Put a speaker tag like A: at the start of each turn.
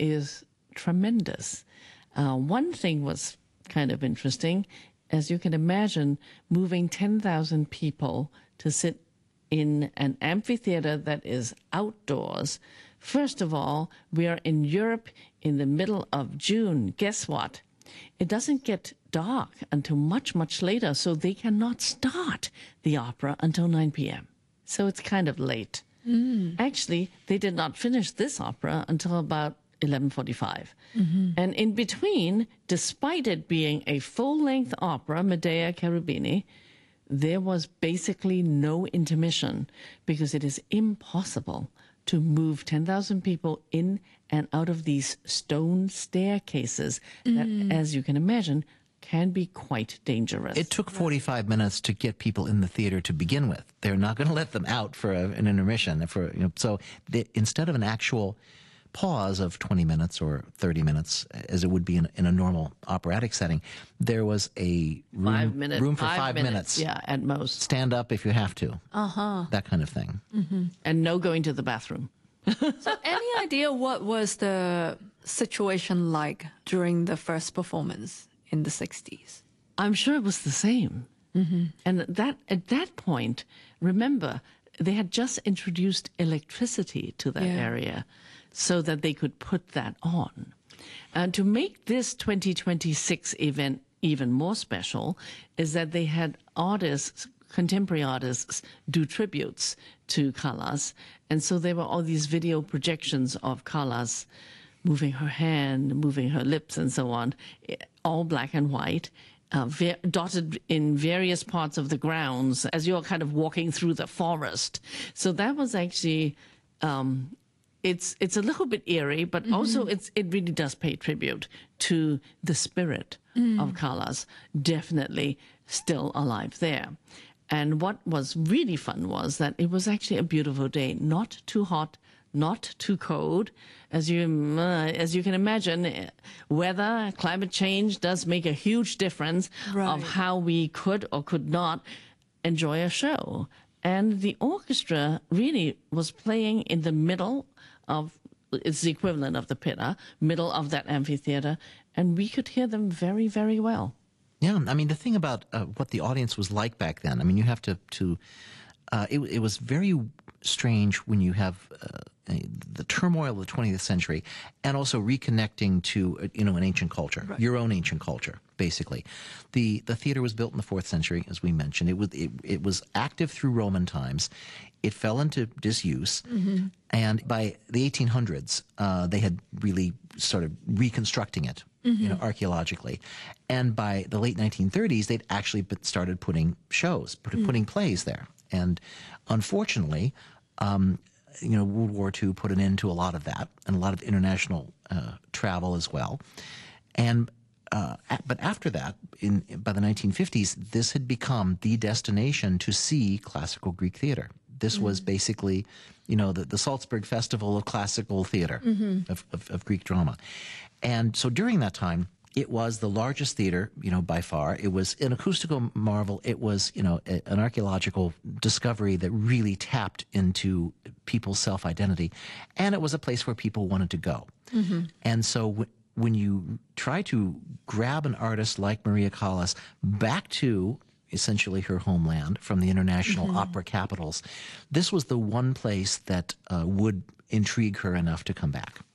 A: is tremendous. One thing was kind of interesting. As you can imagine, moving 10,000 people to sit in an amphitheater that is outdoors. First of all, we are in Europe in the middle of June. Guess what? It doesn't get dark until much, much later, so they cannot start the opera until 9 p.m. So it's kind of late. Actually, they did not finish this opera until about 11:45. And in between, despite it being a full-length opera, Medea Cherubini, there was basically no intermission because it is impossible to move 10,000 people in and out of these stone staircases that, as you can imagine, can be quite dangerous.
B: It took 45 minutes to get people in the theater to begin with. They're not going to let them out for an intermission. So instead of an actual pause of 20 minutes or 30 minutes, as it would be in a normal operatic setting, there was a room for 5 minutes.
A: Yeah, at most.
B: Stand up if you have to. That kind of thing.
A: And no going to the bathroom.
C: So any idea what was the situation like during the first performance in the 60s?
A: I'm sure it was the same. And at that point, remember, they had just introduced electricity to that area so that they could put that on. And to make this 2026 event even more special is that they had artists, contemporary artists, do tributes to Callas. And so there were all these video projections of Callas moving her hand, moving her lips, and so on, all black and white, dotted in various parts of the grounds as you're kind of walking through the forest. So that was actually, it's a little bit eerie, but also it really does pay tribute to the spirit of Callas, definitely still alive there. And what was really fun was that it was actually a beautiful day, not too hot, not too cold. As you can imagine, weather, climate change does make a huge difference of how we could or could not enjoy a show. And the orchestra really was playing in the middle of, it's the equivalent of the pitta, middle of that amphitheater, and we could hear them very, very well.
B: Yeah, I mean, the thing about what the audience was like back then, I mean, you have to it was very strange when you have the turmoil of the 20th century and also reconnecting to, an ancient culture, your own ancient culture, basically. The theater was built in the 4th century, as we mentioned. It was active through Roman times. It fell into disuse. And by the 1800s, they had really started reconstructing it, archaeologically. And by the late 1930s, they'd actually started putting shows, putting plays there. And unfortunately, World War II put an end to a lot of that and a lot of international travel as well. And but after that, by the 1950s, this had become the destination to see classical Greek theater. This was basically, the Salzburg Festival of classical theater, of Greek drama. And so during that time, it was the largest theater, by far. It was an acoustical marvel. It was, an archaeological discovery that really tapped into people's self-identity. And it was a place where people wanted to go. And so when you try to grab an artist like Maria Callas back to essentially her homeland from the international opera capitals, this was the one place that would intrigue her enough to come back.